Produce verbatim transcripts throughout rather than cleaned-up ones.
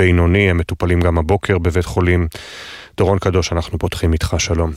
בינוני, הם מטופלים גם הבוקר בבית חולים. דורון קדוש, אנחנו פותחים איתך, שלום.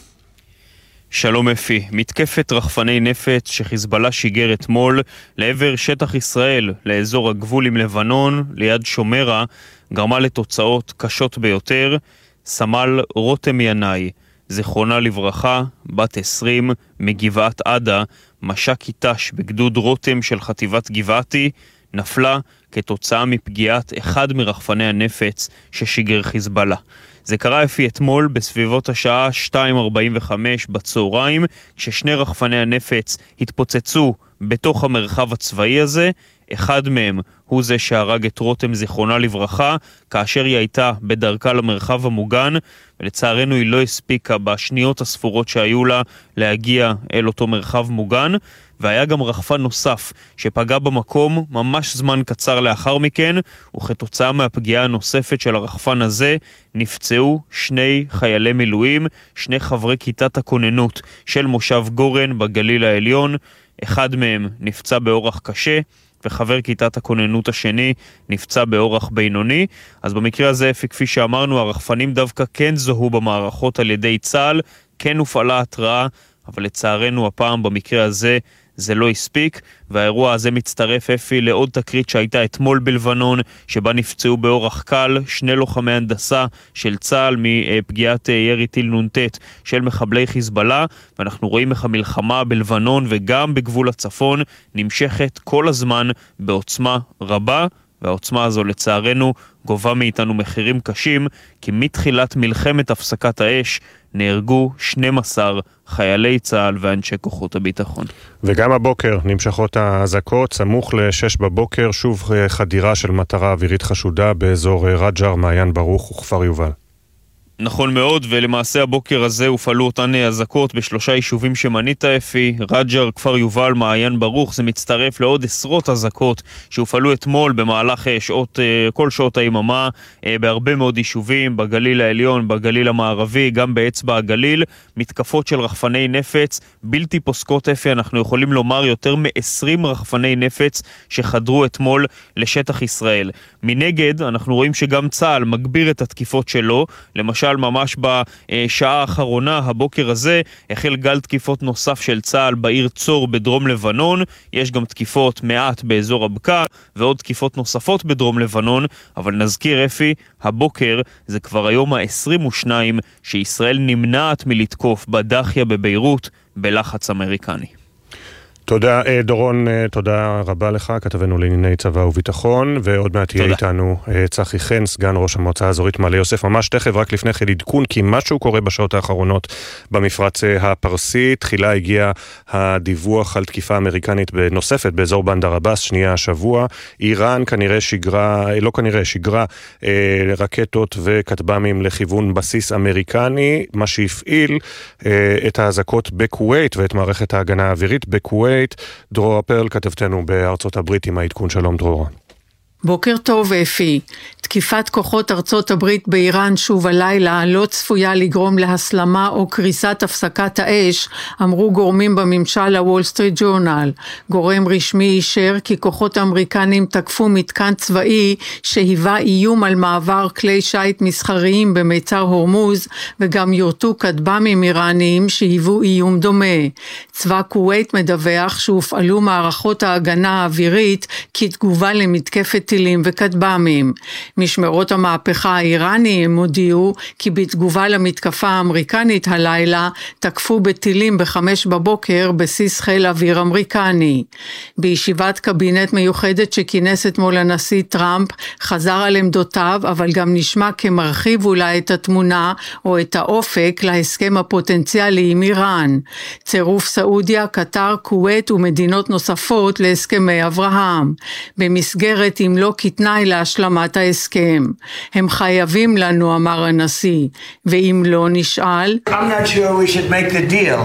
שלום אפי, מתקפת רחפני נפץ שחיזבאללה שיגר אתמול לעבר שטח ישראל, לאזור הגבול עם לבנון, ליד שומרה, גרמה לתוצאות קשות ביותר. סמל רותם ינאי, זיכרונה לברכה, בת עשרים, מגבעת עדה, מש"קית ת"ש בגדוד רותם של חטיבת גבעתי, נפלה כתוצאה מפגיעת אחד מרחפני הנפץ ששיגר חיזבאללה. זה קרה אפי אתמול בסביבות השעה שתיים ארבעים וחמש בצהריים, כששני רחפני הנפץ התפוצצו בתוך המרחב הצבאי הזה. אחד מהם הוא זה שהרג את רותם זיכרונה לברכה, כאשר היא הייתה בדרכה למרחב המוגן, ולצערנו היא לא הספיקה בשניות הספורות שהיו לה להגיע אל אותו מרחב מוגן. והיה גם רחפן נוסף שפגע במקום ממש זמן קצר לאחר מכן, וכתוצאה מהפגיעה הנוספת של הרחפן הזה נפצעו שני חיילי מילואים, שני חברי כיתת הכוננות של מושב גורן בגליל העליון. אחד מהם נפצע באורח קשה, וחבר כיתת הכוננות השני נפצע באורח בינוני. אז במקרה הזה, כפי שאמרנו, הרחפנים דווקא כן זוהו במערכות על ידי צה"ל, כן הופעלה התראה, אבל לצערנו הפעם במקרה הזה זה לא הספיק, והאירוע הזה מצטרף אפי לעוד תקרית שהייתה אתמול בלבנון, שבה נפצעו באורח קל שני לוחמי הנדסה של צה"ל מפגיעת ירי טיל נונטט של מחבלי חיזבאללה, ואנחנו רואים איך המלחמה בלבנון וגם בגבול הצפון נמשכת כל הזמן בעוצמה רבה, והעוצמה הזו לצערנו גובה מאיתנו מחירים קשים, כי מתחילת מלחמת הפסקת האש נהרגו שנים עשר חיילי צה"ל ואנשי כוחות הביטחון. וגם הבוקר נמשכות האזעקות, סמוך לשש בבוקר, שוב חדירה של מטרה אווירית חשודה באזור רג'ר, מעיין ברוך וכפר יובל. נכון מאוד, ולמעשה הבוקר הזה הופעלו אותן אזעקות בשלושה יישובים שמנית אפי, רג'ר, כפר יובל, מעיין ברוך. זה מצטרף לעוד עשרות אזעקות שהופעלו אתמול במהלך שעות, כל שעות היממה, בהרבה מאוד יישובים, בגליל העליון, בגליל המערבי, גם באצבע הגליל. מתקפות של רחפני נפץ בלתי פוסקות אפי, אנחנו יכולים לומר יותר מ-עשרים רחפני נפץ שחדרו אתמול לשטח ישראל. מנגד, אנחנו רואים שגם צה"ל מגביר את התקיפות שלו. למשל, ממש בשעה האחרונה, הבוקר הזה, החל גל תקיפות נוסף של צה"ל בעיר צור בדרום לבנון. יש גם תקיפות מעט באזור הבקעה ועוד תקיפות נוספות בדרום לבנון, אבל נזכיר אפי, הבוקר זה כבר היום ה-עשרים ושתיים שישראל נמנעת מלתקוף בדחיה בביירות בלחץ אמריקני. תודה דורון, תודה רבה לך, כתבנו לענייני צבא וביטחון, ועוד מעט יהיה איתנו צחי חן, סגן ראש המועצה האזורית מעלה יוסף. ממש תכף, רק לפני כן עדכון, כי משהו קורה בשעות האחרונות במפרץ הפרסי. תחילה הגיע הדיווח על תקיפה אמריקנית נוספת באזור בנדר עבאס, שנייה השבוע. איראן כנראה שיגרה, לא כנראה, שיגרה רקטות וכטב"מים לכיוון בסיס אמריקני, מה שהפעיל את האזעקות בכווית ואת מערכת ההגנה האווירית בכווית. דרורה פרל, כתבתנו בארצות הברית, עם העדכון. שלום דרורה. בוקר טוב אפי. תקיפת כוחות ארצות הברית באיראן שוב הלילה לא צפויה לגרום להסלמה או קריסת הפסקת האש, אמרו גורמים בממשל הוול סטריט ג'ורנל. גורם רשמי אישר כי כוחות האמריקנים תקפו מתקן צבאי שהיווה איום על מעבר כלי שיט מסחריים במיצר הורמוז, וגם יורטו כטב"מים איראניים שהיוו איום דומה. צבא כווית מדווח שהופעלו מערכות ההגנה האווירית כתגובה למתקפת טילים וכטב"מים. משמרות המהפכה האיראניים הודיעו כי בתגובה למתקפה האמריקנית הלילה תקפו בטילים בחמש בבוקר בסיס חיל אוויר אמריקני. בישיבת קבינט מיוחדת שכינס אתמול הנשיא טראמפ חזר על עמדותיו, אבל גם נשמע כמרחיב אולי את התמונה או את האופק להסכם הפוטנציאלי עם איראן. צירוף סעודיה, קטר, כווית ומדינות נוספות להסכמי אברהם. במסגרת אם לא כתנאי להשלמת ההסכם. הם חייבים לנו, אמר הנשיא, ואם לא נשאל, I'm not sure we should make the deal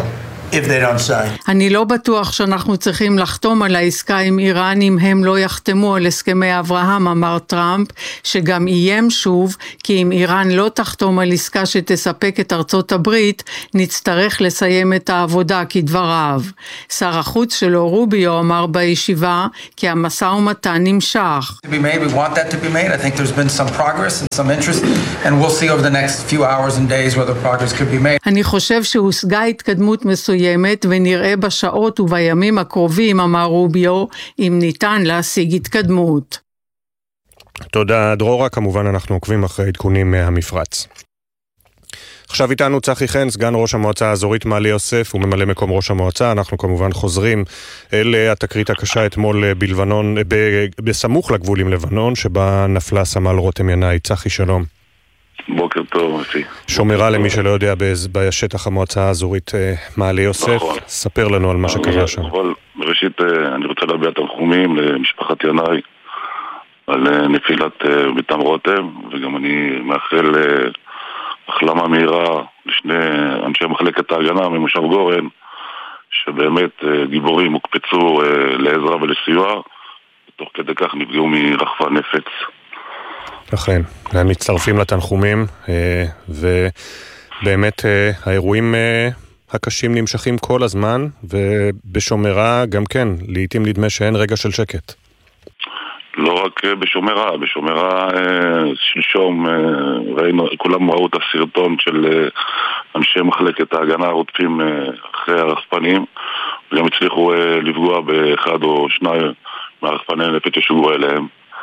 if they don't sign. אני לא בטוח שאנחנו צריכים לחתום על העסקה עם איראן אם הם לא יחתמו על הסכמי אברהם, אמר טראמפ, שגם איים שוב, כי אם איראן לא תחתום על עסקה שתספק את ארצות הברית, נצטרך לסיים את העבודה כדבריו. שר החוץ שלו רוביו אמר בישיבה כי המשא ומתן נמשך. To be made, we want that to be made. I think there's been some progress and some interest, and we'll see over the next few hours and days whether progress could be made. אני חושב שהושגה התקדמות מסוימת ונראה בשעות ובימים הקרובים, אמר רוביו, אם ניתן להשיג התקדמות. תודה דרורה, כמובן אנחנו עוקבים אחרי עדכונים מהמפרץ. עכשיו איתנו צחי חן, סגן ראש המועצה האזורית מעלה יוסף וממלא מקום ראש המועצה. אנחנו כמובן חוזרים אל התקרית הקשה אתמול בלבנון, בסמוך לגבול עם לבנון, שבה נפלה סמל רותם ינאי. צחי, שלום. בוקר טוב, אפי. שומרה למי שלא יודע בשטח המועצה האזורית מעלה יוסף. נכון. ספר לנו על מה שקרה שם. אבל בראשית אני רוצה להביע תנחומים למשפחת ינאי על נפילת ביתם רותם, וגם אני מאחל החלמה מהירה לשני אנשי מחלקת ההגנה ממושב גורן, שבאמת גיבורים הוקפצו לעזרה ולסיוע, ותוך כדי כך נפגעו מרחפן נפץ. לכן, הם מצטרפים לתנחומים, ובאמת האירועים הקשים נמשכים כל הזמן, ובשומרה גם כן, לעתים נדמה שאין רגע של שקט. לא רק בשומרה, בשומרה שלשום ראינו, כולם ראו את הסרטון של אנשי מחלקת ההגנה הרודפים אחרי הרחפנים, וגם הצליחו לפגוע באחד או שניים מהרחפני נפץ ששוגרו אליהם.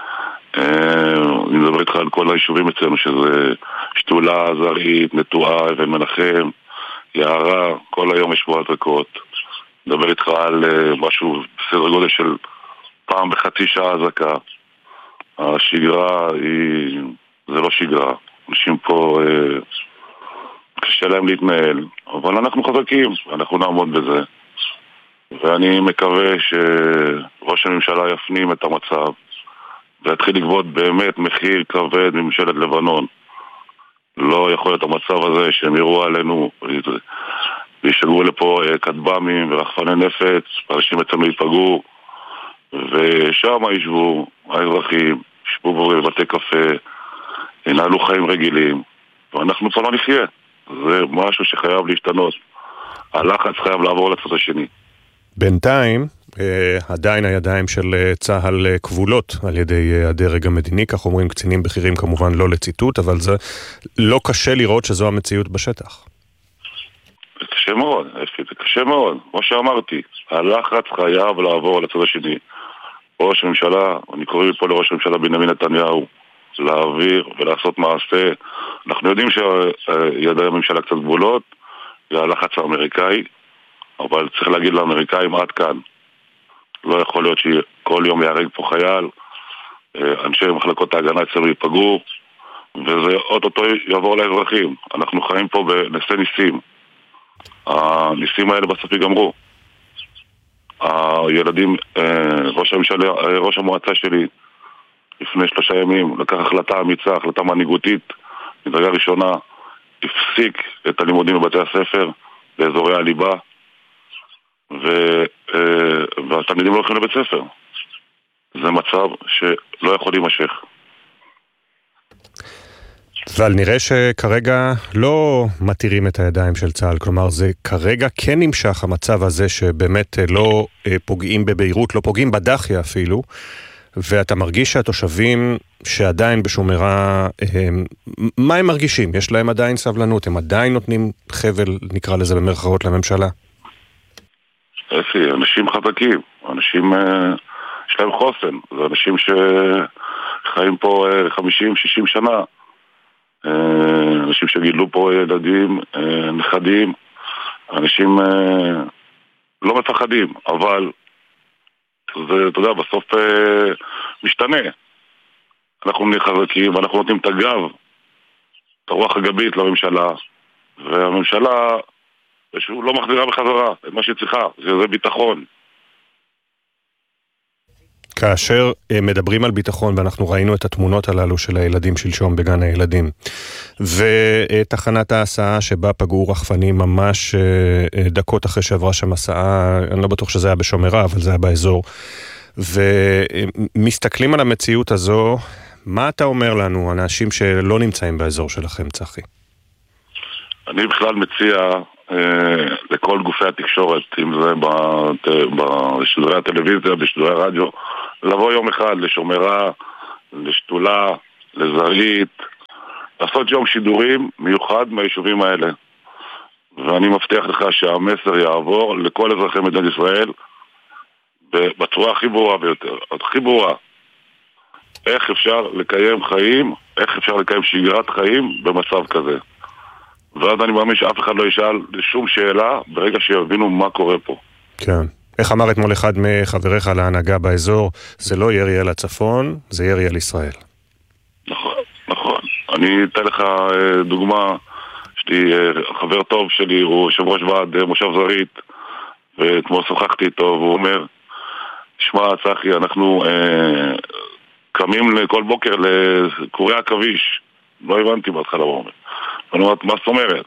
אני מדבר איתך על כל היישובים אצלנו, שזה שתולה, זרעית, נטועה, אבן מנחם, יערה, כל היום יש בו הדרקות. אני מדבר איתך על משהו בסדר גודל של פעם בחצי שעה הזקה. השגרה היא, זה לא שגרה. אנשים פה אה, קשה להם להתנהל, אבל אנחנו חזקים, אנחנו נעמוד בזה. ואני מקווה שראש הממשלה יפנים את המצב ויתחיל לגבות באמת מחיר כבד מממשלת לבנון. לא יכול להיות המצב הזה שהם יראו עלינו וישגרו לפה כטב"מים ורחפני נפץ, ואנשים אצלנו ייפגעו, ושם ישבו האזרחים, ישבו בבתי קפה, ינהלו חיים רגילים, ואנחנו פה לא נחיה. זה משהו שחייב להשתנות. הלחץ חייב לעבור לצד השני. בינתיים, עדיין הידיים של צהל כבולות על ידי הדרג המדיני, כך אומרים קצינים בכירים, כמובן לא לציטוט, אבל זה לא קשה לראות שזו המציאות בשטח. זה קשה מאוד, זה קשה מאוד. כמו שאמרתי, הלחץ חייב לעבור לצד השני. ראש הממשלה, אני קורא פה לראש הממשלה בנימין נתניהו, להעביר ולעשות מעשה. אנחנו יודעים שידי הממשלה קצת גבולות, והלחץ האמריקאי, אבל צריך להגיד לאמריקאים עד כאן. לא יכול להיות שכל יום יהרג פה חייל, אנשי מחלקות ההגנה אצלנו ייפגעו, וזה אוטוטו יעבור לאזרחים. אנחנו חיים פה בנשא ניסים. הניסים האלה בסוף ייגמרו. הילדים, ראש הממשלה, ראש המועצה שלי, לפני שלושה ימים, לקח החלטה אמיצה, החלטה מנהיגותית, מדרגה ראשונה, הפסיק את הלימודים בבתי הספר, באזורי הליבה, ו, והתלמידים לא הולכים לבית ספר. זה מצב שלא יכול להימשך. אבל נראה שכרגע לא מתירים את הידיים של צה"ל, כלומר זה כרגע כן נמשך המצב הזה שבאמת לא פוגעים בביירות, לא פוגעים בדחיה אפילו, ואתה מרגיש שהתושבים שעדיין בשומרה, מה הם מרגישים? יש להם עדיין סבלנות, הם עדיין נותנים חבל, נקרא לזה במרכאות, לממשלה? אפי, אנשים חזקים, אנשים, יש להם חוסן, זה אנשים שחיים פה חמישים שישים שנה, אנשים שגידלו פה ילדים, נכדים, אנשים לא מפחדים, אבל זה, אתה יודע, בסוף משתנה. אנחנו נהיה חזקים, אנחנו נותנים את הגב, את הרוח הגבית לממשלה, והממשלה שהוא לא מחזירה בחזרה את מה שצריכה, זה ביטחון. כאשר מדברים על ביטחון, ואנחנו ראינו את התמונות הללו של הילדים שלשום בגן הילדים, ותחנת ההסעה שבה פגעו רחפנים ממש דקות אחרי שעברה שם הסעה, אני לא בטוח שזה היה בשומרה, אבל זה היה באזור. ומסתכלים על המציאות הזו, מה אתה אומר לנו, אנשים שלא נמצאים באזור שלכם, צחי? אני בכלל מציע אה, לכל גופי התקשורת, אם זה בשידורי הטלוויזיה, בשידורי הרדיו, לבוא יום אחד לשומרה, לשתולה, לזרעית, לעשות יום שידורים מיוחד מהיישובים האלה. ואני מבטיח לך שהמסר יעבור לכל אזרחי מדינת ישראל בצורה הכי ברורה ביותר, הכי ברורה. איך אפשר לקיים חיים, איך אפשר לקיים שגרת חיים במצב כזה. ואז אני מאמין שאף אחד לא ישאל שום שאלה ברגע שיבינו מה קורה פה. כן. איך אמר אתמול אחד מחבריך להנהגה באזור, זה לא ירי על הצפון, זה ירי על ישראל. נכון, נכון. אני אתן לך דוגמה, שלי, חבר טוב שלי הוא יושב ראש ועד מושב זרעית, וכמו שוחחתי איתו, והוא אומר, שמע צחי, אנחנו אה, קמים כל בוקר לקורי עכביש. לא הבנתי בהתחלה, הוא אומר. אני אומר, מה זאת אומרת?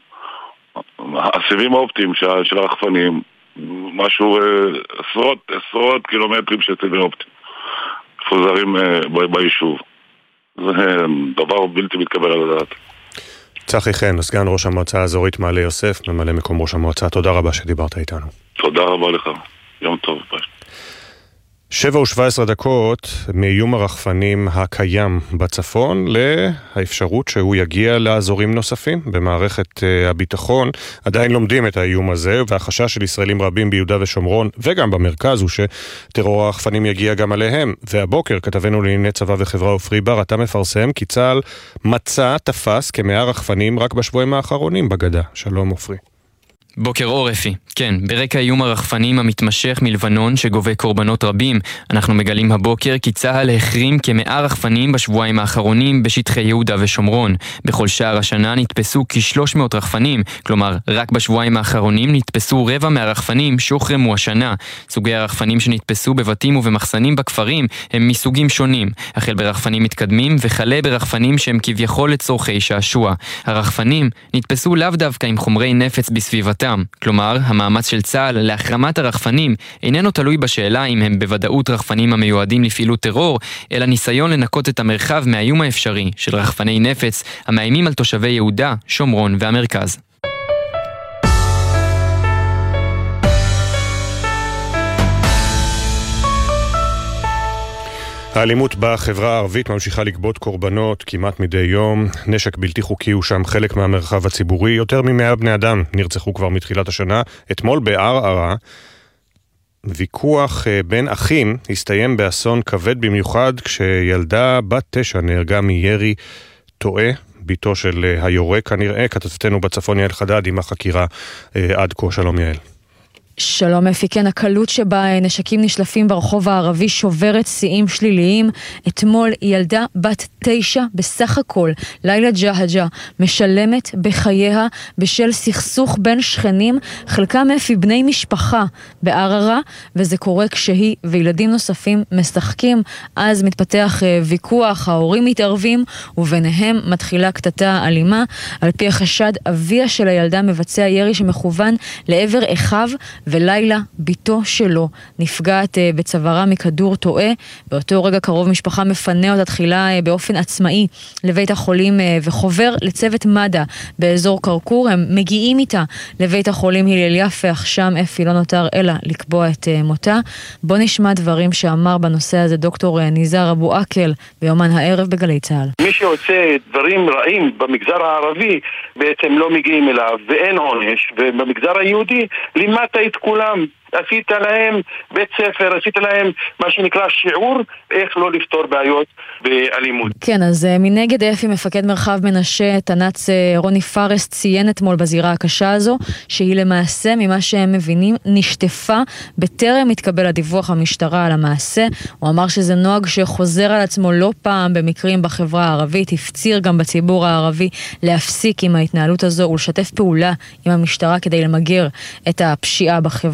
הסיבים האופטיים של, של הרחפנים, משהו אה, עשרות, עשרות קילומטרים של סיבים אופטיים, מפוזרים אה, ב, ביישוב. זה דבר בלתי מתקבל על הדעת. צחי חן, סגן ראש המועצה האזורית מעלה יוסף, ממלא מקום ראש המועצה, תודה רבה שדיברת איתנו. תודה רבה לך, יום טוב, ביי. שבע ושבע עשרה דקות מאיום הרחפנים הקיים בצפון לאפשרות שהוא יגיע לאזורים נוספים במערכת הביטחון. עדיין לומדים את האיום הזה, והחשש של ישראלים רבים ביהודה ושומרון וגם במרכז הוא שטרור הרחפנים יגיע גם עליהם. והבוקר כתבנו לענייני צבא וחברה עופרי בר, אתה מפרסם כי צה"ל מצא, תפס כמאה רחפנים רק בשבועים האחרונים בגדה. שלום עופרי. בוקר אור אפי. כן, ברקע איום הרחפנים המתמשך מלבנון שגובה קורבנות רבים, אנחנו מגלים הבוקר כי צה"ל החרים כמאה רחפנים בשבועיים האחרונים בשטחי יהודה ושומרון. בכל שער השנה נתפסו כ-שלוש מאות רחפנים, כלומר רק בשבועיים האחרונים נתפסו רבע מהרחפנים שהוחרמו השנה. סוגי הרחפנים שנתפסו בבתים ובמחסנים בכפרים הם מסוגים שונים, החל ברחפנים מתקדמים וכלה ברחפנים שהם כביכול לצורכי שעשוע. הרחפנים נתפסו לאו דווקא עם חומרי נפץ בסביבתם. כלומר, המאמץ של צה"ל להחרמת הרחפנים איננו תלוי בשאלה אם הם בוודאות רחפנים המיועדים לפעילות טרור, אלא ניסיון לנקות את המרחב מהאיום האפשרי של רחפני נפץ המאיימים על תושבי יהודה, שומרון והמרכז. האלימות בחברה הערבית ממשיכה לגבות קורבנות כמעט מדי יום. נשק בלתי חוקי הוא שם חלק מהמרחב הציבורי. יותר ממאה בני אדם נרצחו כבר מתחילת השנה. אתמול בערערה, ויכוח בין אחים הסתיים באסון כבד במיוחד כשילדה בת תשע נהרגה מירי טועה. ביתו של היורה כנראה. כתבתנו בצפון יעל חדד עם החקירה עד כה. שלום יעל. שלום אפי, כן, הקלות שבה נשקים נשלפים ברחוב הערבי שוברת שיאים שליליים. אתמול ילדה בת תשע בסך הכל, לילה ג'הג'ה, משלמת בחייה בשל סכסוך בין שכנים, חלקם אפי בני משפחה בערערה, וזה קורה כשהיא וילדים נוספים משחקים. אז מתפתח ויכוח, ההורים מתערבים, וביניהם מתחילה קטטה אלימה. על פי החשד, אביה של הילדה מבצע ירי שמכוון לעבר אחיו, ולילה ביתו שלו נפגעת בצווארה מכדור טועה. באותו רגע קרוב משפחה מפנה אותה תחילה באופן עצמאי לבית החולים וחובר לצוות מד"א באזור קרקור. הם מגיעים איתה לבית החולים הלל יפה, אך שם אפי לא נותר אלא לקבוע את מותה. בוא נשמע דברים שאמר בנושא הזה דוקטור ניזר אבו עקל ביומן הערב בגלי צה"ל. מי שעושה דברים רעים במגזר הערבי בעצם לא מגיעים אליו ואין עונש, ובמגזר היהודי לימדת את כולם, עשית להם בית ספר, עשית להם מה שנקרא שיעור איך לא לפתור בעיות באלימות. כן, אז מנגד אפי מפקד מרחב מנשה תנ"צ רוני פרס ציין אתמול בזירה הקשה הזו שהיא למעשה ממה שהם מבינים נשטפה בטרם התקבל הדיווח המשטרה על המעשה. הוא אמר שזה נוהג שחוזר על עצמו לא פעם במקרים בחברה הערבית, הפציר גם בציבור הערבי להפסיק עם ההתנהלות הזו ולשתף פעולה עם המשטרה כדי למגר את הפשיעה בחברה.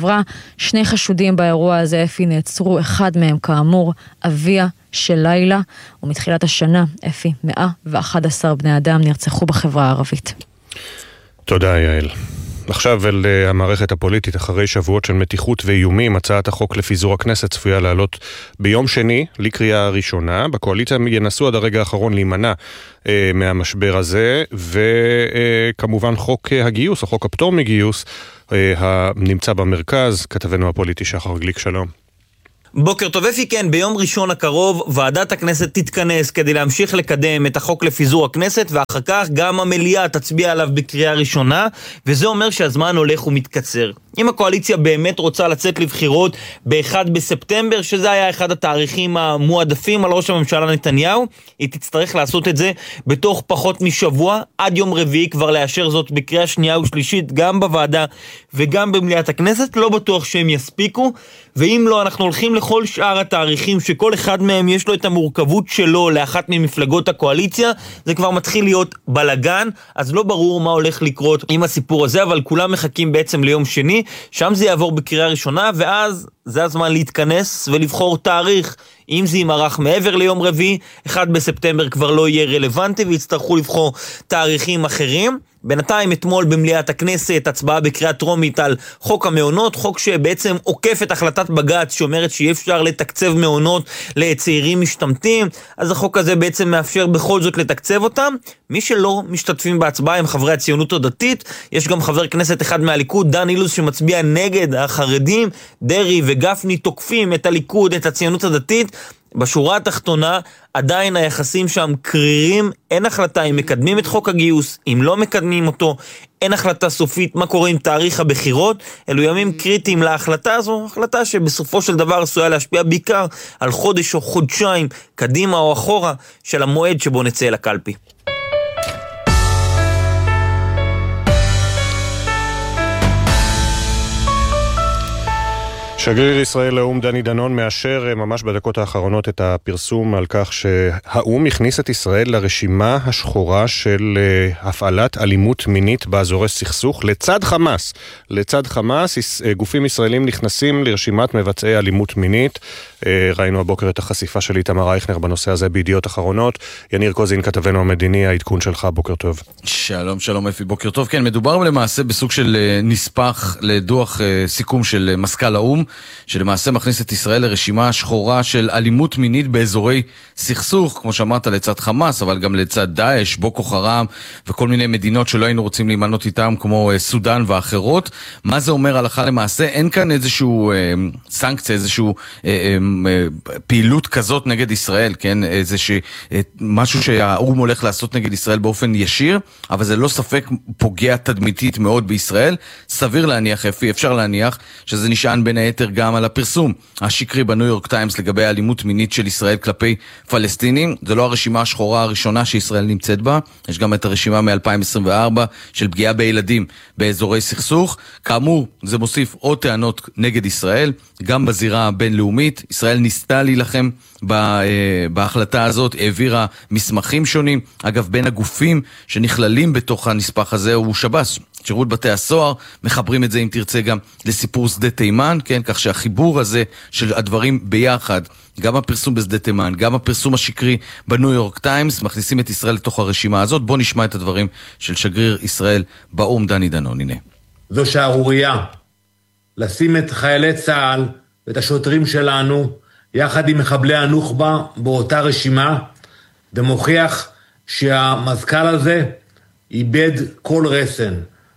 שני חשודים באירוע הזה, אפי, נעצרו, אחד מהם כאמור, אביה של לילה, ומתחילת השנה, אפי, מאה ואחד עשר בני אדם נרצחו בחברה הערבית. תודה, יעל. עכשיו אל המערכת הפוליטית, אחרי שבועות של מתיחות ואיומים, הצעת החוק לפיזור הכנסת צפויה לעלות ביום שני לקריאה ראשונה. בקואליציה ינסו עד הרגע האחרון להימנע אה, מהמשבר הזה, וכמובן חוק הגיוס, או חוק הפטור מגיוס, אה, הנמצא במרכז. כתבנו הפוליטי שחר גליק, שלום. בוקר טוב אפי, כן, ביום ראשון הקרוב ועדת הכנסת תתכנס כדי להמשיך לקדם את החוק לפיזור הכנסת, ואחר כך גם המליאה תצביע עליו בקריאה ראשונה, וזה אומר שהזמן הולך ומתקצר. אם הקואליציה באמת רוצה לצאת לבחירות ב-אחד בספטמבר, שזה היה אחד התאריכים המועדפים על ראש הממשלה נתניהו, היא תצטרך לעשות את זה בתוך פחות משבוע, עד יום רביעי כבר לאשר זאת בקריאה שנייה ושלישית, גם בוועדה וגם במליאת הכנסת. לא בטוח שהם יספיקו, ואם לא, אנחנו הולכים לכל שאר התאריכים שכל אחד מהם יש לו את המורכבות שלו לאחת ממפלגות הקואליציה. זה כבר מתחיל להיות בלגן, אז לא ברור מה הולך לקרות עם הסיפור הזה, אבל כולם מחכים בעצם ליום שני, שם זה יעבור בקריאה ראשונה, ואז זה הזמן להתכנס ולבחור תאריך. אם זה ימרח מעבר ליום רביעי, אחד בספטמבר כבר לא יהיה רלוונטי, ויצטרכו לבחור תאריכים אחרים. בינתיים אתמול במליאת הכנסת הצבעה בקריאה טרומית על חוק המעונות, חוק שבעצם עוקף את החלטת בג"ץ שאומרת שאי אפשר לתקצב מעונות לצעירים משתמטים, אז החוק הזה בעצם מאפשר בכל זאת לתקצב אותם. מי שלא משתתפים בהצבעה הם חברי הציונות הדתית, יש גם חבר כנסת אחד מהליכוד, דן אילוז, שמצביע נגד החרדים. דרי וגפני תוקפים את הליכוד, את הציונות הדתית. בשורה התחתונה, עדיין היחסים שם קרירים, אין החלטה אם מקדמים את חוק הגיוס, אם לא מקדמים אותו, אין החלטה סופית מה קורה עם תאריך הבחירות. אלו ימים קריטיים להחלטה הזו, החלטה שבסופו של דבר עשויה להשפיע בעיקר על חודש או חודשיים קדימה או אחורה של המועד שבו נצא לקלפי. שגריר ישראל לאום דני דנון מאשר ממש בדקות האחרונות את הפרסום על כך שהאום הכניס את ישראל לרשימה השחורה של הפעלת אלימות מינית באזורי סכסוך לצד חמאס. לצד חמאס גופים ישראלים נכנסים לרשימת מבצעי אלימות מינית. ראינו הבוקר את החשיפה של איתמר אייכנר בנושא הזה בידיעות אחרונות. יניר קוזין, כתבנו המדיני, העדכון שלך, בוקר טוב. שלום, שלום אפי, בוקר טוב. כן, מדובר למעשה בסוג של נספח לדוח סיכום של מזכ"ל האום, שלמעשה מכניס את ישראל לרשימה שחורה של אלימות מינית באזורי סכסוך, כמו שאמרת, לצד חמאס, אבל גם לצד דאעש, בוקו חרם וכל מיני מדינות שלא היינו רוצים להימנות איתם, כמו סודן ואחרות. מה זה אומר הלכה למעשה? אין כאן איזשהו אה, סנקציה, איזשהו אה, אה, פעילות כזאת נגד ישראל, כן? איזשהו אה, משהו שהאום הולך לעשות נגד ישראל באופן ישיר, אבל זה לא ספק פוגע תדמיתית מאוד בישראל. סביר להניח, אפי, אפשר להניח שזה נשען בין היתר גם על הפרסום השקרי בניו יורק טיימס לגבי האלימות מינית של ישראל כלפי פלסטינים. זה לא הרשימה השחורה הראשונה שישראל נמצאת בה, יש גם את הרשימה מ-אלפיים עשרים וארבע של פגיעה בילדים באזורי סכסוך. כאמור, זה מוסיף עוד טענות נגד ישראל, גם בזירה הבינלאומית. ישראל ניסתה להילחם בהחלטה הזאת, העבירה מסמכים שונים. אגב, בין הגופים שנכללים בתוך הנספח הזה הוא שב"ס, שירות בתי הסוהר. מחברים את זה, אם תרצה, גם לסיפור שדה תימן, כן? כך שהחיבור הזה של הדברים ביחד, גם הפרסום בשדה תימן, גם הפרסום השקרי בניו יורק טיימס, מכניסים את ישראל לתוך הרשימה הזאת. בוא נשמע את הדברים של שגריר ישראל באום דני דנון. הנה. זו שערוריה לשים את חיילי צה"ל ואת השוטרים שלנו יחד עם מחבלי הנוח'בה באותה רשימה, ומוכיח שהמזכ"ל הזה איבד כל רסן.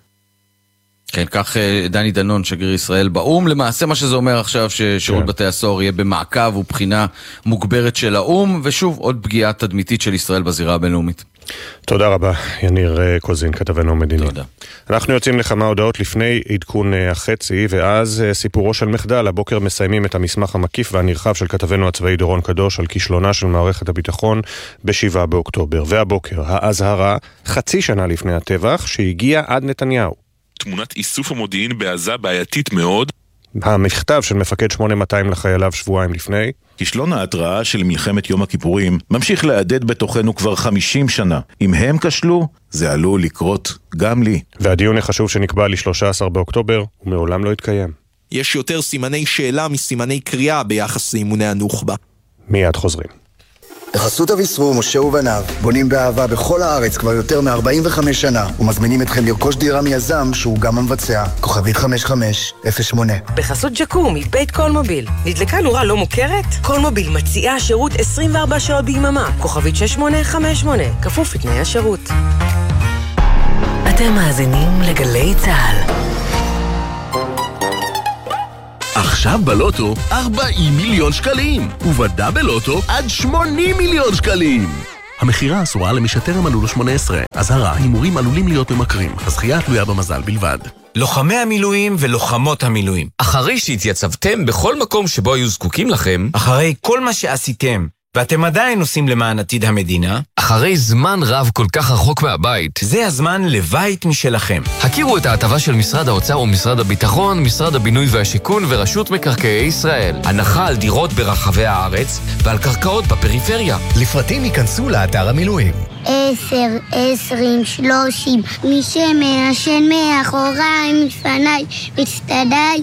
כן, כך דני דנון, שגריר ישראל באום. למעשה מה שזה אומר עכשיו, ששירות בתי הסוהר יהיה במעקב ובחינה מוגברת של האום, ושוב עוד פגיעה תדמיתית של ישראל בזירה הבינלאומית. תודה רבה, יניר קוזין, כתבנו המדיני. תודה. אנחנו יוצאים לכמה הודעות לפני עדכון החצי, ואז סיפורו של מחדל. הבוקר מסיימים את המסמך המקיף והנרחב של כתבנו הצבאי דורון קדוש על כישלונה של מערכת הביטחון בשבעה באוקטובר. והבוקר, האזהרה חצי שנה לפני הטבח שהגיע עד נתניהו. תמונת איסוף המודיעין בעזה בעייתית מאוד. המכתב של מפקד שמונה מאתיים לחייליו שבועיים לפני. כישלון ההתראה של מלחמת יום הכיפורים ממשיך להדהד בתוכנו כבר חמישים שנה. אם הם כשלו, זה עלול לקרות גם לי. והדיון החשוב שנקבע ל-שלושה עשר באוקטובר הוא מעולם לא התקיים. יש יותר סימני שאלה מסימני קריאה ביחס לאימוני הנוח'בה. מיד חוזרים. בחסות אביסרו, משה ובניו, בונים באהבה בכל הארץ כבר יותר מ-ארבעים וחמש שנה, ומזמינים אתכם לרכוש דירה מיזם שהוא גם המבצע. כוכבית חמש חמש אפס שמונה. בחסות ג'קום, מבית קולמוביל. נדלקה נורה לא מוכרת? קולמוביל מציעה שירות עשרים וארבע שעות ביממה. כוכבית שש שמונה חמש שמונה. כפוף לתנאי השירות. אתם מאזינים לגלי צהל. עכשיו בלוטו ארבעים מיליון שקלים, ובדאבל לוטו עד שמונים מיליון שקלים. המחירה אסורה למי שטרם מלאו לו שמונה עשרה. אזהרה, הימורים עלולים להיות ממכרים. הזכייה תלויה במזל בלבד. לוחמי המילואים ולוחמות המילואים. אחרי שהתייצבתם בכל מקום שבו היו זקוקים לכם, אחרי כל מה שעשיתם, ואתם עדיין עושים למען עתיד המדינה, אחרי זמן רב כל כך רחוק מהבית, זה הזמן לבית משלכם. הכירו את ההטבה של משרד האוצר ומשרד הביטחון, משרד הבינוי והשיכון ורשות מקרקעי ישראל. הנחה על דירות ברחבי הארץ ועל קרקעות בפריפריה. לפרטים ייכנסו לאתר המילואים. עשר, עשרים, שלושים, מי שמעשן מאחוריי, מפניי, מצטדיי,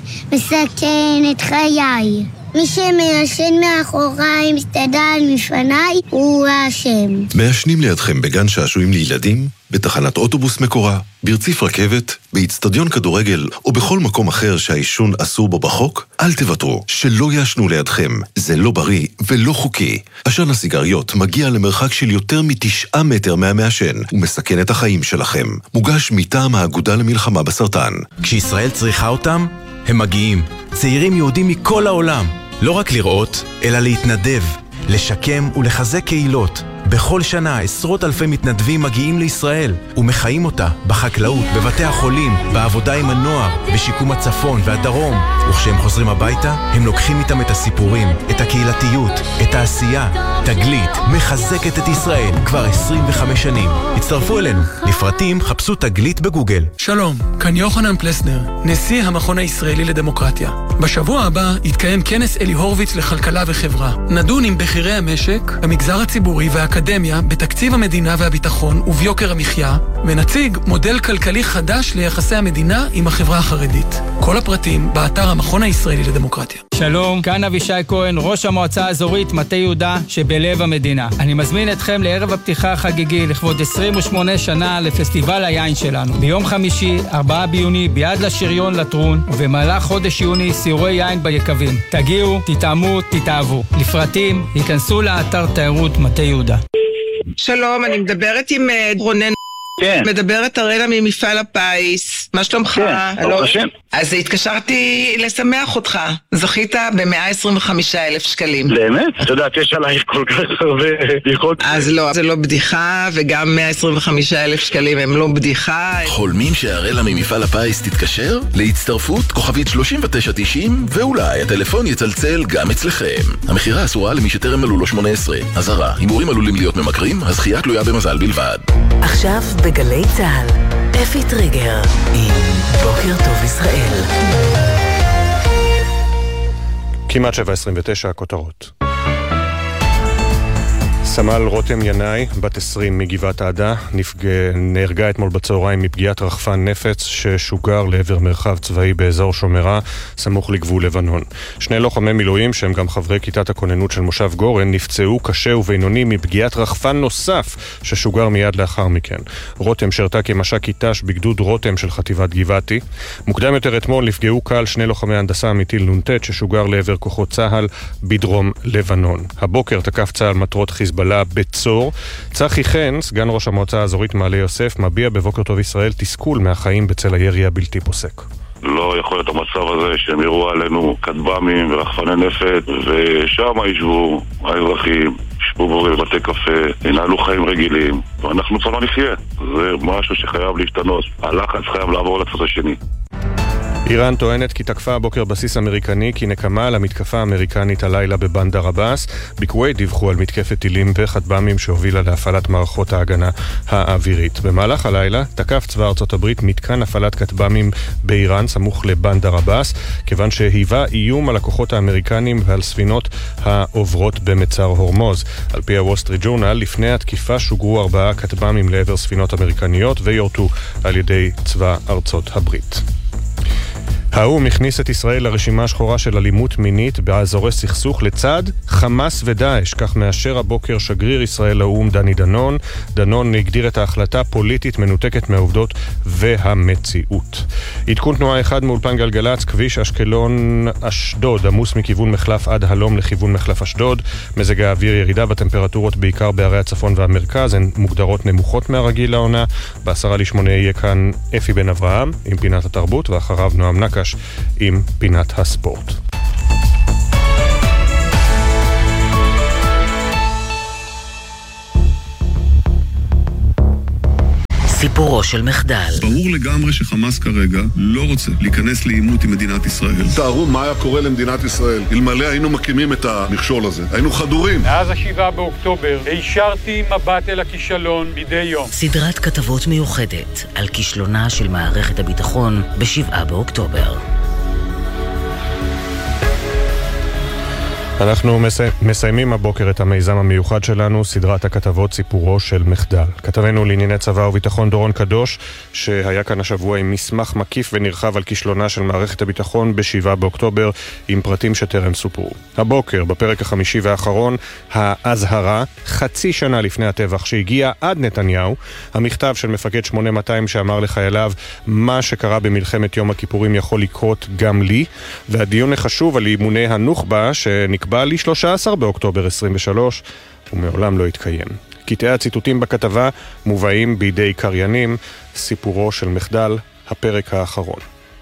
מסכן את חיי. מי שמעשן מאחוריי, מסתדל מפניי, הוא האשם. מעשנים לידכם בגן שעשועים לילדים, בתחנת אוטובוס מקורה, ברציף רכבת, באצטדיון כדורגל או בכל מקום אחר שהעישון אסור בו בחוק, אל תוותרו, שלא יעשנו לידכם. זה לא בריא ולא חוקי. עשן הסיגריות מגיע למרחק של יותר מתשעה מטר מהמעשן ומסכן את החיים שלכם. מוגש מטעם האגודה למלחמה בסרטן. כשישראל צריכה אותם, הם מגיעים. צעירים יהודים מכל העולם. לא רק לראות, אלא להתנדב, לשקם ולחזק קהילות. בכל שנה עשרות אלפי מתנדבים מגיעים לישראל ומחיים אותה בחקלאות, בבתי החולים, בעבודה עם הנוער, בשיקום הצפון והדרום. וכשהם חוזרים הביתה, הם לוקחים איתם את הסיפורים, את הקהילתיות, את העשייה. תגלית מחזקת את ישראל כבר עשרים וחמש שנים. הצטרפו אלינו. לפרטים חפשו תגלית בגוגל. שלום, כאן יוחנן פלסנר, נשיא המכון הישראלי לדמוקרטיה. בשבוע הבא יתקיים כנס אלי הורוביץ לכלכלה וחברה. נדון עם בכירי המשק, המגזר הציבורי והאקדמיה בתקציב המדינה והביטחון וביוקר המחיה, ונציג מודל כלכלי חדש ליחסי המדינה עם החברה החרדית. כל הפרטים באתר המכון הישראלי לדמוקרטיה. שלום, כאן אבישי כהן, ראש המועצה האזורית מטה יהודה שבלב המדינה. אני מזמין אתכם לערב הפתיחה החגיגי לכבוד עשרים ושמונה שנה לפסטיבל היין שלנו. ביום חמישי, ארבעה ביוני, ביד לשריון לטרון, ובמהלך חודש יוני סיורי יין ביקבים. תגיעו, תטעמו, תתאהבו. לפרטים, ייכנסו לאתר תיירות מטה יהודה. שלום, אני מדברת עם רונן. כן. מדברת הרלה ממפעל הפיס. מה שלומך? כן, ברוך השם. אז התקשרתי לשמח אותך. זכית ב-מאה עשרים וחמישה אלף שקלים. באמת? את יודעת, יש עלייך כל כך הרבה בדיחות. אז לא, זה לא בדיחה, וגם מאה עשרים וחמישה אלף שקלים הם לא בדיחה. חולמים שהרלה ממפעל הפיס תתקשר? להצטרפות כוכבית שלושים ותשע תשעים, ואולי הטלפון יצלצל גם אצלכם. המחירה אסורה למי שטרם מלאו לו שמונה עשרה. אזהרה, הימורים עלולים להיות ממכרים, הזכייה תלויה במזל בלבד. עכשיו בגלי צהל, אפי טריגר עם בוקר טוב ישראל. כמעט שבע עשרים ותשע, הכותרות. סמל רותם ינאי, בת עשרים מגבעת העדה, נפג... נהרגה אתמול בצהריים מפגיעת רחפן נפץ ששוגר לעבר מרחב צבאי באזור שומרה, סמוך לגבול לבנון. שני לוחמי מילואים, שהם גם חברי כיתת הכוננות של מושב גורן, נפצעו קשה ובינוני מפגיעת רחפן נוסף ששוגר מיד לאחר מכן. רותם שרתה כמש"ק כיתש בגדוד רותם של חטיבת גבעתי. מוקדם יותר אתמול נפגעו קל שני לוחמי הנדסה מטיל נונטט ששוגר לעבר כוחות צהל בדרום לבנון. הבוקר תקף צהל מטרות חיזבאללה בצור. צחי חן, סגן ראש המועצה האזורית מעלה יוסף, מביע בבוקר טוב ישראל תסכול מהחיים בצל הירי הבלתי פוסק. לא יכול להיות המצב הזה שהם יראו עלינו כטב"מים ורחפני נפץ, ושם ישבו האזרחים, ישבו בו בבתי קפה, ינהלו חיים רגילים, ואנחנו צריכים לחיה. זה משהו שחייב להשתנות. הלחץ חייב לעבור לצד השני. איראן טוענת כי תקפה הבוקר בסיס אמריקני כנקמה על המתקפה האמריקנית הלילה בבנדר עבאס. בכווית דיווחו על מתקפת טילים וכטב"מים שהובילה להפעלת מערכות ההגנה האווירית. במהלך הלילה תקף צבא ארצות הברית מתקן הפעלת כטב"מים באיראן סמוך לבנדר עבאס, כיוון שהיווה איום על הכוחות האמריקנים ועל ספינות העוברות במצר הורמוז. על פי הוול סטריט ג'ורנל, לפני התקיפה שוגרו ארבעה כטב"מים לעבר ספינות אמריקניות ויורטו על ידי צבא ארצות הברית. האו"ם הכניס את ישראל לרשימה השחורה של אלימות מינית באזורי סכסוך לצד חמאס ודאעש, כך מאשר הבוקר שגריר ישראל לאו"ם דני דנון. דנון הגדיר את ההחלטה פוליטית מנותקת מהעובדות והמציאות. עדכון תנועה אחד מאולפן גלגלץ, כביש אשקלון אשדוד עמוס מכיוון מחלף עד הלום לכיוון מחלף אשדוד. מזג האוויר ירידה בטמפרטורות בעיקר בערי הצפון והמרכז, הן מוגדרות נמוכות מהרגיל לעונה. בעשרה לשמונה יהיה כאן אפי בן אברהם עם פינת התרבות, ואחריו נועם נקש עם פינת הספורט. סיפורו של מחדל. ברור לגמרי שחמאס כרגע לא רוצה להיכנס לעימות עם מדינת ישראל. תארו מה היה קורה למדינת ישראל אלמלא היינו מקימים את המכשול הזה. היינו חדורים. מאז השבעה באוקטובר הישרתי מבט אל הכישלון מדי יום. סדרת כתבות מיוחדת על כישלונה של מערכת הביטחון בשבעה באוקטובר. אנחנו מסיימים הבוקר את המיזם המיוחד שלנו, סדרת הכתבות סיפורו של מחדל. כתבנו לענייני צבא וביטחון דורון קדוש, שהיה כאן השבוע עם מסמך מקיף ונרחב על כישלונה של מערכת הביטחון בשבעה באוקטובר, עם פרטים שטרם סופרו. הבוקר, בפרק החמישי והאחרון, ההזהרה, חצי שנה לפני הטבח שהגיע עד נתניהו, המכתב של מפקד שמונה מאתיים שאמר לחייליו, מה שקרה במלחמת יום הכיפורים יכול לקרות גם לי, והדיון החשוב על אימוני הנוח'בה שנקרא בא לי שלושה עשר באוקטובר עשרים ושלוש, ומעולם לא התקיים. קטעי הציטוטים בכתבה מובאים בידי קריינים, סיפורו של מחדל, הפרק האחרון.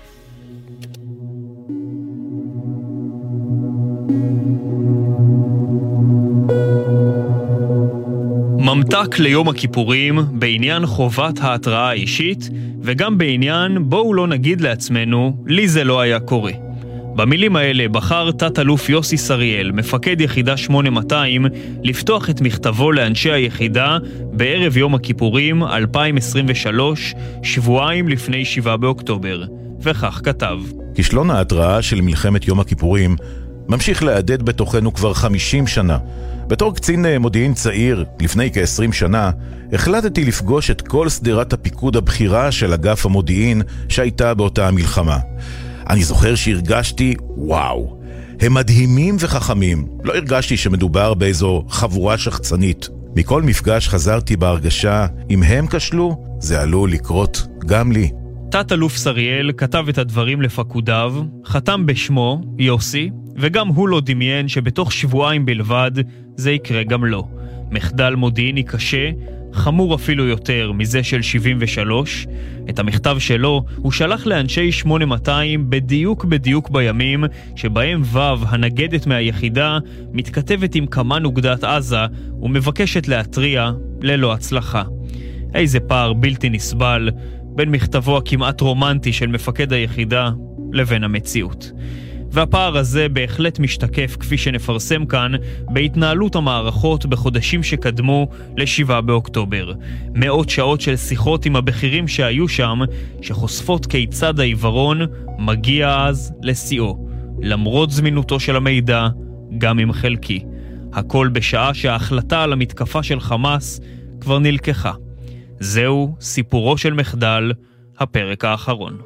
ממתק ליום הכיפורים בעניין חובת ההתראה האישית, וגם בעניין בואו לא נגיד לעצמנו, לי זה לא היה קורה. במילים האלה בחר תת-אלוף יוסי סריאל, מפקד יחידה שמונה מאתיים, לפתוח את מכתבו לאנשי היחידה בערב יום הכיפורים אלפיים עשרים ושלוש, שבועיים לפני שבעה באוקטובר, וכך כתב: כישלון ההתראה של מלחמת יום הכיפורים ממשיך להדהד בתוכנו כבר חמישים שנה. בתור קצין מודיעין צעיר, לפני כ-עשרים שנה, החלטתי לפגוש את כל סדרת הפיקוד הבכירה של אגף המודיעין שהייתה באותה המלחמה. אני זוכר שהרגשתי, וואו, הם מדהימים וחכמים. לא הרגשתי שמדובר באיזו חבורה שחצנית. מכל מפגש חזרתי בהרגשה, אם הם כשלו, זה עלול לקרות גם לי. תת-אלוף סריאל כתב את הדברים לפקודיו, חתם בשמו, יוסי, וגם הוא לא דמיין שבתוך שבועיים בלבד זה יקרה גם לו. מחדל מודיעיני קשה, חמור אפילו יותר מזה של שבעים ושלוש. את המכתב שלו הוא שלח לאנשי שמונה מאתיים בדיוק בדיוק בימים שבהם וו הנגדת מהיחידה מתכתבת עם כמן אוגדת עזה ומבקשת להטריע ללא הצלחה. איזה פער בלתי נסבל בין מכתבו הכמעט רומנטי של מפקד היחידה לבין המציאות. והפער הזה בהחלט משתקף, כפי שנפרסם כאן, בהתנהלות המערכות בחודשים שקדמו לשבעה באוקטובר. מאות שעות של שיחות עם הבכירים שהיו שם, שחושפות כיצד העיוורון מגיע אז לשיאו, למרות זמינותו של המידע, גם אם חלקי. הכל בשעה שההחלטה על המתקפה של חמאס כבר נלקחה. זהו סיפורו של מחדל, הפרק האחרון.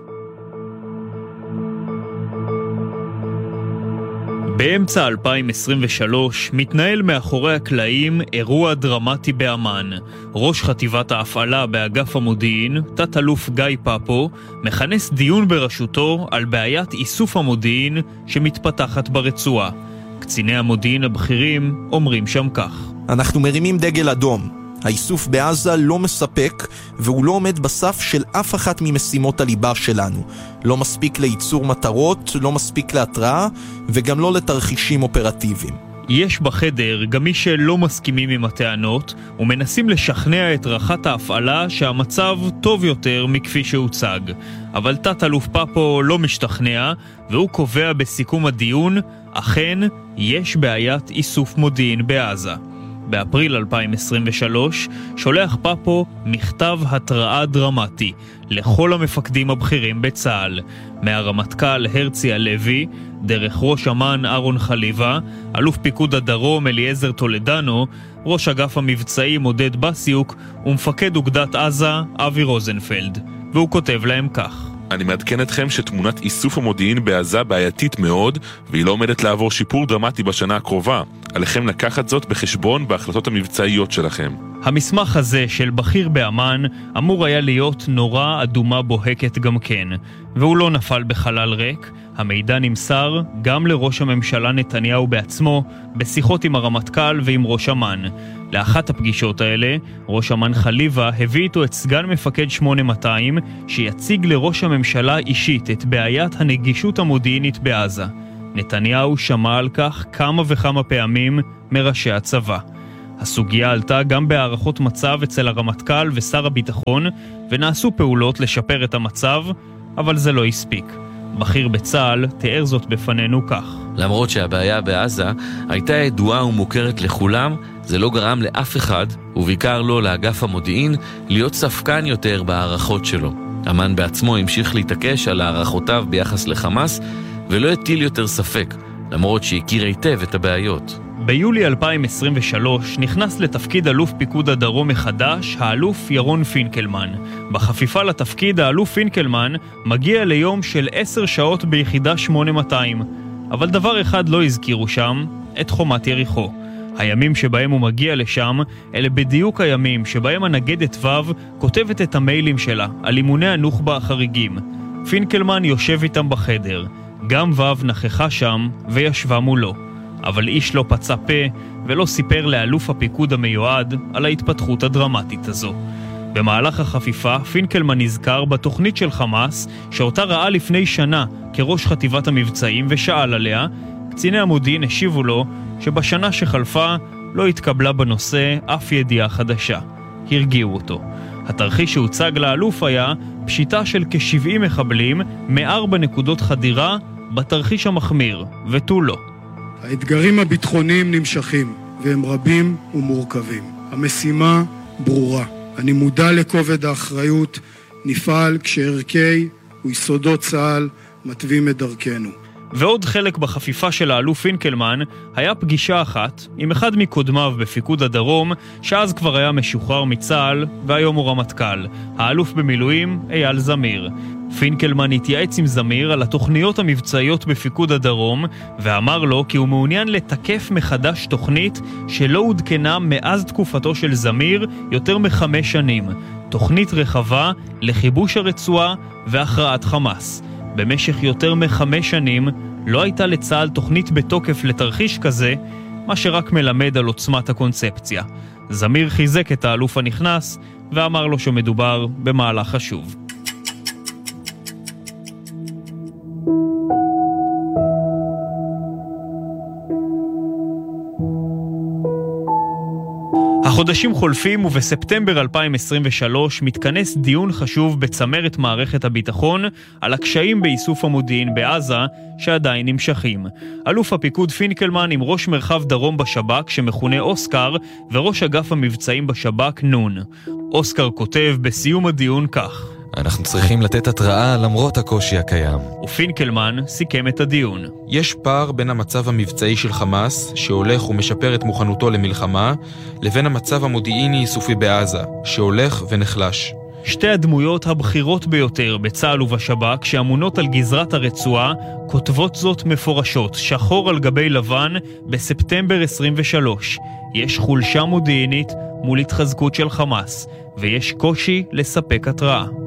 באמצע אלפיים עשרים ושלוש מתנהל מאחורי הקלעים אירוע דרמטי באמן. ראש חטיבת ההפעלה באגף המודיעין, תת-אלוף גיא פאפו, מכנס דיון בראשותו על בעיית איסוף המודיעין שמתפתחת ברצועה. קציני המודיעין הבכירים אומרים שם כך: אנחנו מרימים דגל אדום. האיסוף בעזה לא מספק, והוא לא עומד בסף של אף אחת ממשימות הליבה שלנו. לא מספיק לייצור מטרות, לא מספיק להתראה, וגם לא לתרחישים אופרטיביים. יש בחדר גם מי שלא מסכימים עם הטענות, ומנסים לשכנע את רחת ההפעלה שהמצב טוב יותר מכפי שהוצג. אבל תת-אלוף פאפו לא משתכנע, והוא קובע בסיכום הדיון, אכן יש בעיית איסוף מודיעין בעזה. באפריל אלפיים עשרים ושלוש שולח פאפו מכתב התראה דרמטי לכל המפקדים הבכירים בצה"ל, מהרמטכ"ל הרצי הלוי, דרך ראש אמ"ן אהרון חליבה, אלוף פיקוד הדרום אליעזר טולדנו, ראש אגף המבצעים עודד בסיוק ומפקד אוגדת עזה אבי רוזנפלד. והוא כותב להם כך: אני מעדכן אתכם שתמונת איסוף המודיעין בעזה בעייתית מאוד, והיא לא עומדת לעבור שיפור דרמטי בשנה הקרובה. עליכם לקחת זאת בחשבון בהחלטות המבצעיות שלכם. המסמך הזה של בכיר באמן אמור היה להיות נורא אדומה בוהקת גם כן, והוא לא נפל בחלל ריק. המידע נמסר גם לראש הממשלה נתניהו בעצמו בשיחות עם הרמטכ"ל ועם ראש אמ"ן. לאחת הפגישות האלה, ראש אמ"ן חליבה הביא איתו את סגן מפקד שמונה מאתיים שיציג לראש הממשלה אישית את בעיית הנגישות המודיעינית בעזה. נתניהו שמע על כך כמה וכמה פעמים מראשי הצבא. הסוגיה עלתה גם בהערכות מצב אצל הרמטכ"ל ושר הביטחון, ונעשו פעולות לשפר את המצב, אבל זה לא הספיק. בכיר בצה"ל תיאר זאת בפנינו כך. למרות שהבעיה בעזה הייתה ידועה ומוכרת לכולם, זה לא גרם לאף אחד, ובעיקר לא לאגף המודיעין, להיות ספקן יותר בהערכות שלו. אמ"ן בעצמו המשיך להתעקש על הערכותיו ביחס לחמאס, ולא הטיל יותר ספק, למרות שהכיר היטב את הבעיות. ביולי אלפיים עשרים ושלוש נכנס לתפקיד אלוף פיקוד הדרום מחדש, האלוף ירון פינקלמן. בחפיפה לתפקיד האלוף פינקלמן מגיע ליום של עשר שעות ביחידה שמונה מאתיים. אבל דבר אחד לא הזכירו שם, את חומת יריחו. הימים שבהם הוא מגיע לשם, אלה בדיוק הימים שבהם הנגדת ו' כותבת את המיילים שלה על אימוני הנוח'בה החריגים. פינקלמן יושב איתם בחדר. גם ו' נכחה שם וישבה מולו. אבל איש לא פצע פה ולא סיפר לאלוף הפיקוד המיועד על ההתפתחות הדרמטית הזו. במהלך החפיפה, פינקלמן נזכר בתוכנית של חמאס, שאותה ראה לפני שנה כראש חטיבת המבצעים ושאל עליה. קציני המודיעין השיבו לו שבשנה שחלפה לא התקבלה בנושא אף ידיעה חדשה. הרגיעו אותו. התרחיש שהוצג לאלוף היה פשיטה של כ-שבעים מחבלים מארבע נקודות חדירה בתרחיש המחמיר, ותו לא. האתגרים הביטחוניים נמשכים, והם רבים ומורכבים. המשימה ברורה. אני מודע לכובד האחריות, נפעל כשערכי ויסודות צה"ל מתווים את דרכנו. ועוד חלק בחפיפה של האלוף פינקלמן היה פגישה אחת עם אחד מקודמיו בפיקוד הדרום, שאז כבר היה משוחרר מצה"ל והיום הוא רמטכ"ל, האלוף במילואים אייל זמיר. פינקלמן התייעץ עם זמיר על התוכניות המבצעיות בפיקוד הדרום, ואמר לו כי הוא מעוניין לתקף מחדש תוכנית שלא עודכנה מאז תקופתו של זמיר יותר מחמש שנים. תוכנית רחבה לכיבוש הרצועה והכרעת חמאס. במשך יותר מחמש שנים לא הייתה לצה"ל תוכנית בתוקף לתרחיש כזה, מה שרק מלמד על עוצמת הקונספציה. זמיר חיזק את האלוף הנכנס ואמר לו שמדובר במהלך חשוב. החודשים חולפים ובספטמבר אלפיים עשרים ושלוש מתכנס דיון חשוב בצמרת מערכת הביטחון על הקשיים באיסוף המודיעין בעזה שעדיין נמשכים. אלוף הפיקוד פינקלמן עם ראש מרחב דרום בשב"כ שמכונה אוסקר וראש אגף המבצעים בשב"כ נון. אוסקר כותב בסיום הדיון כך: אנחנו צריכים לתת התראה למרות הקושי הקיים. ופינקלמן סיכם את הדיון. יש פער בין המצב המבצעי של חמאס, שהולך ומשפר את מוכנותו למלחמה, לבין המצב המודיעיני איסופי בעזה, שהולך ונחלש. שתי הדמויות הבכירות ביותר בצה"ל ובשב"כ שאמונות על גזרת הרצועה כותבות זאת מפורשות, שחור על גבי לבן, בספטמבר עשרים ושלוש. יש חולשה מודיעינית מול התחזקות של חמאס, ויש קושי לספק התראה.